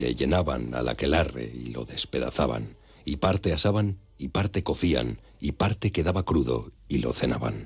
Le llenaban al aquelarre y lo despedazaban, y parte asaban, y parte cocían, y parte quedaba crudo y lo cenaban.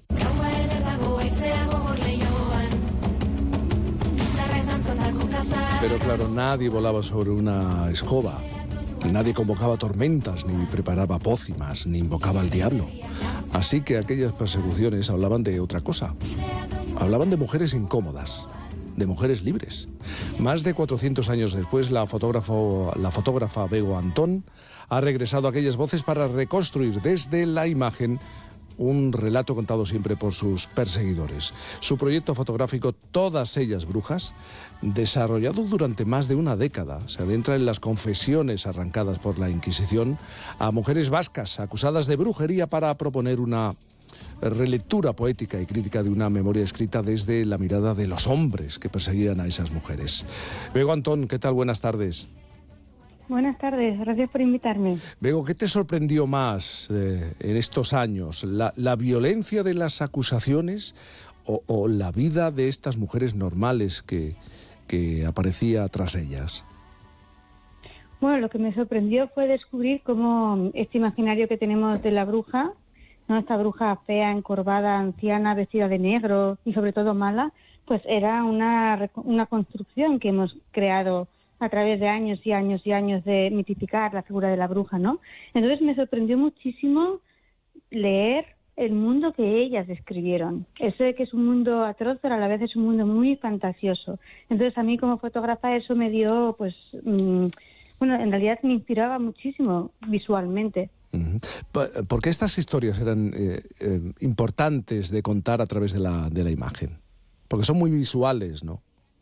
Pero claro, nadie volaba sobre una escoba, nadie convocaba tormentas, ni preparaba pócimas, ni invocaba al diablo. Así que aquellas persecuciones hablaban de otra cosa. Hablaban de mujeres incómodas, de mujeres libres. Más de 400 años después, la fotógrafa Bego Antón ha regresado a aquellas voces para reconstruir desde la imagen un relato contado siempre por sus perseguidores. Su proyecto fotográfico, Todas ellas brujas, desarrollado durante más de una década, se adentra en las confesiones arrancadas por la Inquisición a mujeres vascas acusadas de brujería para proponer una relectura poética y crítica de una memoria escrita desde la mirada de los hombres que perseguían a esas mujeres. Bego Antón, ¿qué tal? Buenas tardes. Buenas tardes, gracias por invitarme. Bego, ¿qué te sorprendió más en estos años? ¿La violencia de las acusaciones o la vida de estas mujeres normales que aparecía tras ellas? Bueno, lo que me sorprendió fue descubrir cómo este imaginario que tenemos de la bruja, ¿no? Esta bruja fea, encorvada, anciana, vestida de negro y sobre todo mala, pues era una construcción que hemos creado a través de años y años y años de mitificar la figura de la bruja, ¿no? Entonces me sorprendió muchísimo leer el mundo que ellas describieron. Eso de que es un mundo atroz, pero a la vez es un mundo muy fantasioso. Entonces a mí como fotógrafa eso me dio, pues, en realidad me inspiraba muchísimo visualmente. ¿Por qué estas historias eran importantes de contar a través de la imagen? Porque son muy visuales, ¿no?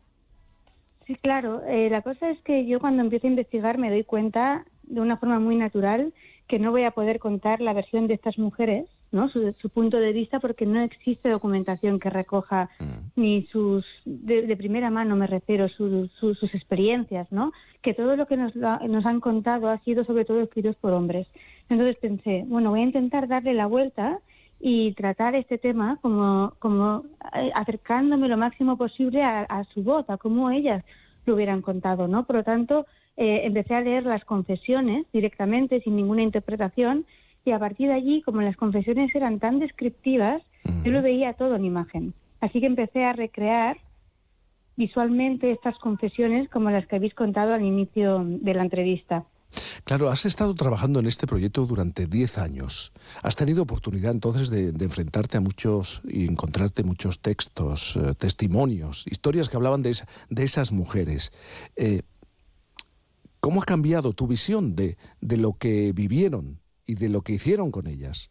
Sí, claro. La cosa es que yo cuando empiezo a investigar me doy cuenta de una forma muy natural que no voy a poder contar la versión de estas mujeres, ¿no? Su punto de vista, porque no existe documentación que recoja ni de primera mano, me refiero, sus experiencias, ¿no? Que todo lo que nos han contado ha sido sobre todo escritos por hombres. Entonces pensé, bueno, voy a intentar darle la vuelta y tratar este tema como acercándome lo máximo posible a su voz, a cómo ellas lo hubieran contado, ¿no? Por lo tanto, empecé a leer las confesiones directamente, sin ninguna interpretación, y a partir de allí, como las confesiones eran tan descriptivas, yo lo veía todo en imagen. Así que empecé a recrear visualmente estas confesiones como las que habéis contado al inicio de la entrevista. Claro, has estado trabajando en este proyecto durante 10 años. Has tenido oportunidad entonces de enfrentarte a muchos y encontrarte muchos textos, testimonios, historias que hablaban de esas mujeres. ¿Cómo ha cambiado tu visión de lo que vivieron y de lo que hicieron con ellas?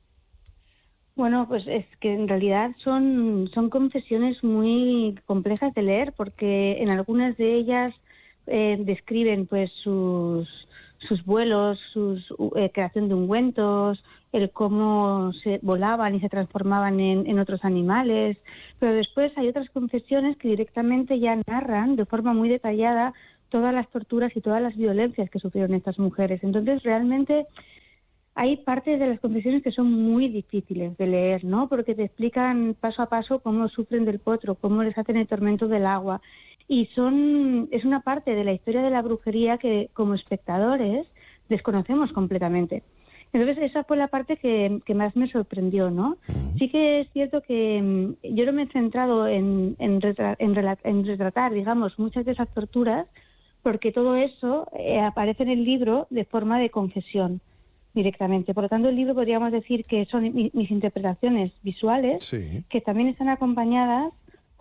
Bueno, pues es que en realidad son confesiones muy complejas de leer, porque en algunas de ellas describen pues sus vuelos, creación de ungüentos, el cómo se volaban y se transformaban en otros animales, pero después hay otras confesiones que directamente ya narran de forma muy detallada todas las torturas y todas las violencias que sufrieron estas mujeres. Entonces realmente hay partes de las confesiones que son muy difíciles de leer, ¿no? Porque te explican paso a paso cómo sufren del potro, cómo les hacen el tormento del agua. Y es una parte de la historia de la brujería que como espectadores desconocemos completamente. Entonces esa fue la parte que más me sorprendió, ¿no? Sí que es cierto que yo no me he centrado en retratar, digamos, muchas de esas torturas, porque todo eso aparece en el libro de forma de confesión directamente. Por lo tanto, el libro podríamos decir que son mis interpretaciones visuales, sí, que también están acompañadas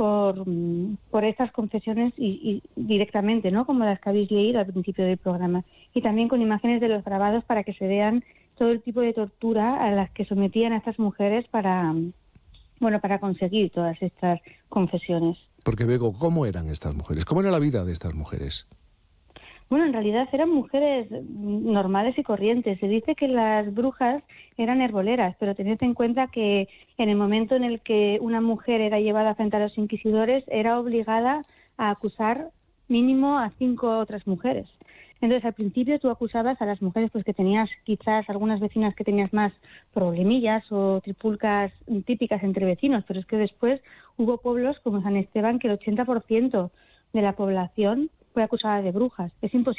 por estas confesiones y directamente, ¿no? Como las que habéis leído al principio del programa. Y también con imágenes de los grabados para que se vean todo el tipo de tortura a las que sometían a estas mujeres para conseguir todas estas confesiones. Porque, Bego, ¿cómo eran estas mujeres? ¿Cómo era la vida de estas mujeres? Bueno, en realidad eran mujeres normales y corrientes. Se dice que las brujas eran herboleras, pero tened en cuenta que en el momento en el que una mujer era llevada frente a los inquisidores, era obligada a acusar mínimo a 5 otras mujeres. Entonces, al principio tú acusabas a las mujeres pues que tenías quizás algunas vecinas que tenías más problemillas o trifulcas típicas entre vecinos, pero es que después hubo pueblos como San Esteban que el 80% de la población fue acusada de brujas. Es imposible.